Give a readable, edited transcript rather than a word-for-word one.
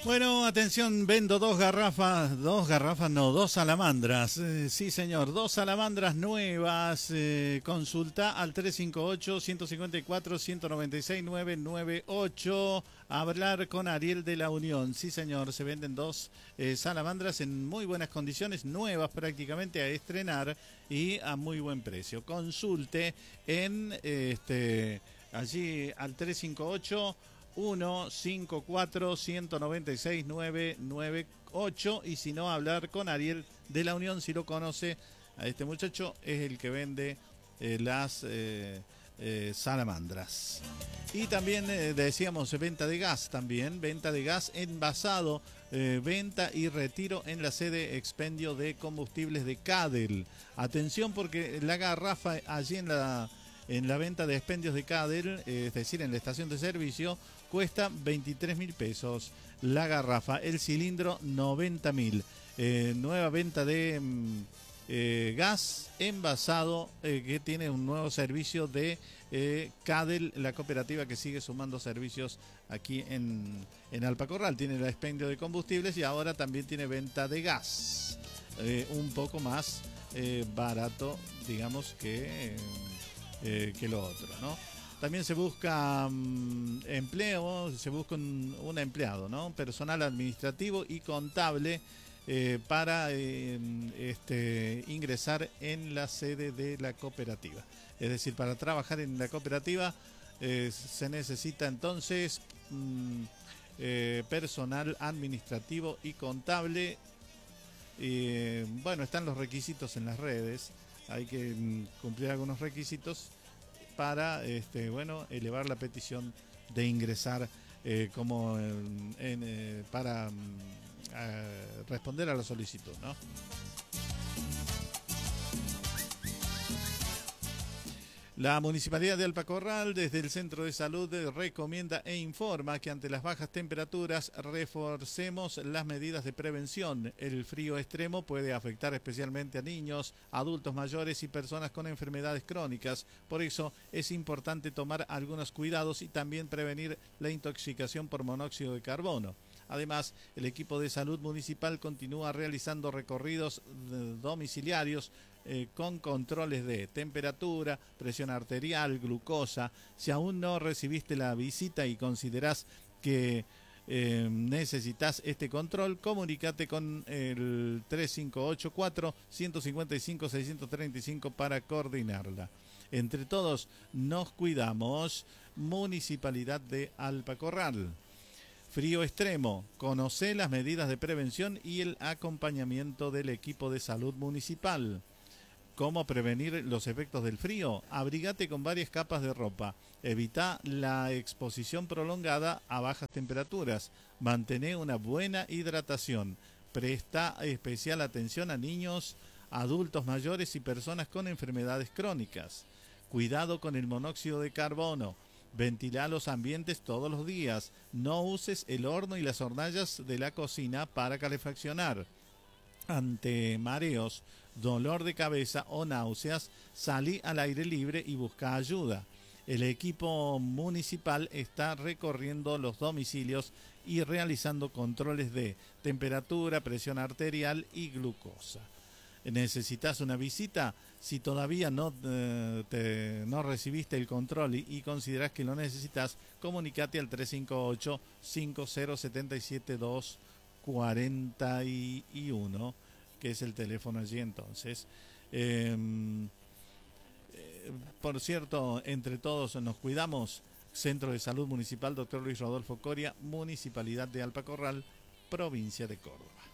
Bueno, atención, vendo dos salamandras. Sí, señor, dos salamandras nuevas. Consulta al 358-154-196-998. Hablar con Ariel de la Unión. Sí, señor, se venden dos salamandras en muy buenas condiciones, nuevas prácticamente a estrenar y a muy buen precio. Consulte en allí al 358 154 196 998 y si no hablar con Ariel de la Unión, si lo conoce a este muchacho, es el que vende las salamandras. Y también decíamos venta de gas también, venta de gas envasado, venta y retiro en la sede expendio de combustibles de Cadel. Atención porque la garrafa allí en la venta de expendios de Cadel, es decir, en la estación de servicio, cuesta 23.000 pesos la garrafa, el cilindro 90.000. Nueva venta de gas envasado que tiene un nuevo servicio de Cadel, la cooperativa que sigue sumando servicios aquí en Alpacorral. Tiene el expendio de combustibles y ahora también tiene venta de gas. Un poco más barato, digamos, que lo otro, ¿no? También se busca empleo, se busca un empleado, ¿no? Personal administrativo y contable para ingresar en la sede de la cooperativa. Es decir, para trabajar en la cooperativa se necesita entonces personal administrativo y contable. Bueno, están los requisitos en las redes. Hay que cumplir algunos requisitos para elevar la petición de ingresar para responder a la solicitud, ¿no? La Municipalidad de Alpacorral, desde el Centro de Salud, recomienda e informa que ante las bajas temperaturas reforcemos las medidas de prevención. El frío extremo puede afectar especialmente a niños, adultos mayores y personas con enfermedades crónicas. Por eso es importante tomar algunos cuidados y también prevenir la intoxicación por monóxido de carbono. Además, el equipo de salud municipal continúa realizando recorridos domiciliarios con controles de temperatura, presión arterial, glucosa. Si aún no recibiste la visita y considerás que necesitas este control, comunícate con el 3584-155-635 para coordinarla. Entre todos nos cuidamos. Municipalidad de Alpacorral. Frío extremo. Conoce las medidas de prevención y el acompañamiento del equipo de salud municipal. ¿Cómo prevenir los efectos del frío? Abrígate con varias capas de ropa. Evita la exposición prolongada a bajas temperaturas. Mantén una buena hidratación. Presta especial atención a niños, adultos mayores y personas con enfermedades crónicas. Cuidado con el monóxido de carbono. Ventila los ambientes todos los días. No uses el horno y las hornallas de la cocina para calefaccionar. Ante mareos, dolor de cabeza o náuseas, salí al aire libre y busca ayuda. El equipo municipal está recorriendo los domicilios y realizando controles de temperatura, presión arterial y glucosa. ¿Necesitas una visita? Si todavía no recibiste el control y consideras que lo necesitas, comunícate al 358-5077-241, que es el teléfono allí entonces. Por cierto, entre todos nos cuidamos. Centro de Salud Municipal Dr. Luis Rodolfo Coria, Municipalidad de Alpacorral, provincia de Córdoba.